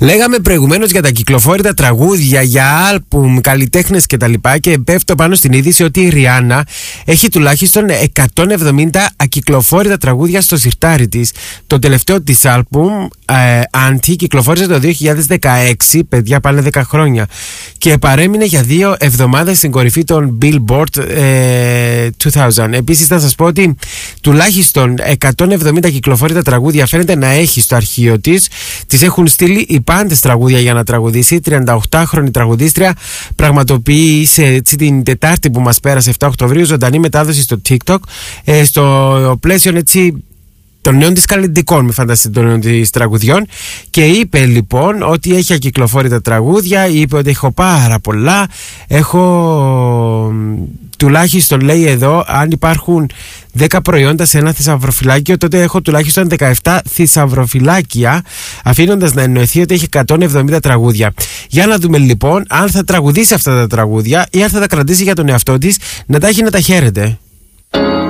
Λέγαμε προηγουμένως για τα κυκλοφόρητα τραγούδια, για άλμπουμ, καλλιτέχνες κτλ. Και πέφτω πάνω στην είδηση ότι η Ριάννα έχει τουλάχιστον 170 ακυκλοφόρητα τραγούδια στο σιρτάρι της. Το τελευταίο της άλμπουμ, Anti, κυκλοφόρησε το 2016, παιδιά πάνε 10 χρόνια. Και παρέμεινε για 2 εβδομάδες στην κορυφή των Billboard 2000. Επίσης θα σας πω ότι τουλάχιστον 170 κυκλοφόρητα τραγούδια φαίνεται να έχει στο αρχείο της. Της έχουν στείλει οι πάντες τραγούδια για να τραγουδήσει. 38χρονη τραγουδίστρια πραγματοποίησε την Τετάρτη που μας πέρασε, 7 Οκτωβρίου, ζωντανή μετάδοση στο TikTok, στο πλαίσιο έτσι των νέων της καλλιτικών, μην φανταστείτε, των νέων της τραγουδιών. Και είπε λοιπόν ότι έχει ακυκλοφόρητα τραγούδια. Είπε ότι έχω πάρα πολλά. Έχω τουλάχιστον, λέει εδώ, αν υπάρχουν 10 προϊόντα σε ένα θησαυροφυλάκιο, τότε έχω τουλάχιστον 17 θησαυροφυλάκια, αφήνοντας να εννοηθεί ότι έχει 170 τραγούδια. Για να δούμε λοιπόν αν θα τραγουδήσει αυτά τα τραγούδια ή αν θα τα κρατήσει για τον εαυτό της, να τα έχει να τα χαίρεται.